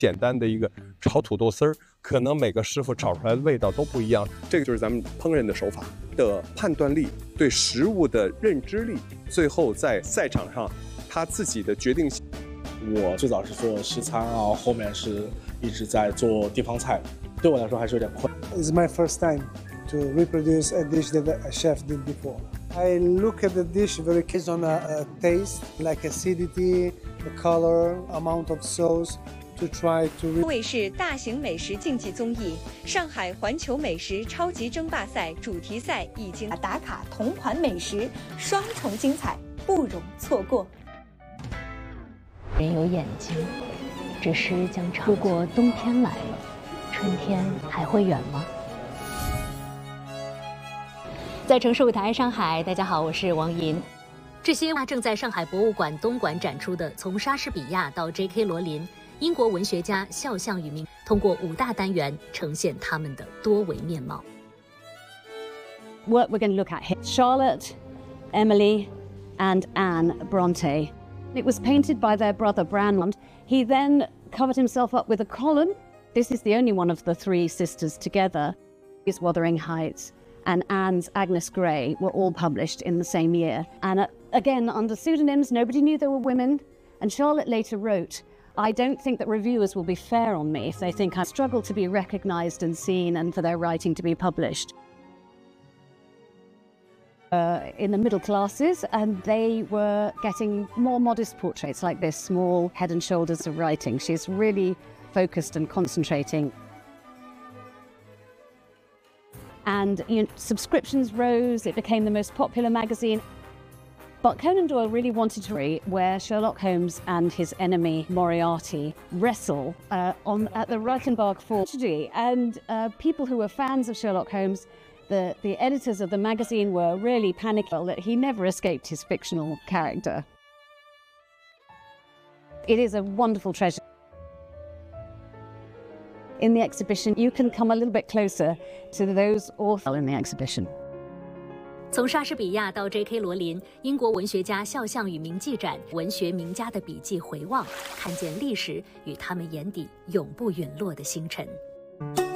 简单的一个炒土豆丝儿，可能每个师傅炒出来的味道都不一样。这个就是咱们烹饪的手法的判断力，对食物的认知力，最后在赛场上他自己的决定性。 我最早是做西餐啊，后面是一直在做地方菜，对我来说还是有点困。 It's my first time to reproduce a dish that a chef did before. I look at the dish very based on a taste, like acidity, the color, amount of sauce, to try to. 卫视大型美食竞技综艺《上海环球美食超级争霸赛》主题赛已经打卡同款美食，双重精彩，不容错过。 人有眼睛，只是将长。如果冬天来了，春天还会远吗？在城市舞台上海，大家好，我是王银。这些正在上海博物馆东馆展出的，从莎士比亚到 J.K. 罗琳，英国文学家肖像与名，通过5大单元呈现他们的多维面貌。 What we're going to look at here: Charlotte, Emily, and Anne Bronte. It was painted by their brother Branwell. He then covered himself up with a column. This is the only one of the 3 sisters together. Is Wuthering Heights and Anne's Agnes Grey were all published in the same year. And again, under pseudonyms, nobody knew they were women. And Charlotte later wrote, I don't think that reviewers will be fair on me if they think I struggle to be recognised and seen and for their writing to be published. In the middle classes, and they were getting more modest portraits like this, small head and shoulders of writing. She's really focused and concentrating. And subscriptions rose, it became the most popular magazine. But Conan Doyle really wanted to read where Sherlock Holmes and his enemy Moriarty wrestle at the Reichenbach Forge. And people who were fans of Sherlock Holmes, the editors of the magazine were really panicking that he never escaped his fictional character. It is a wonderful treasure. In the exhibition, you can come a little bit closer to those authors in the exhibition. 从莎士比亚到 J.K. 罗琳，英国文学家肖像与名记展，文学名家的笔记回望，看见历史与他们眼底永不陨落的星辰。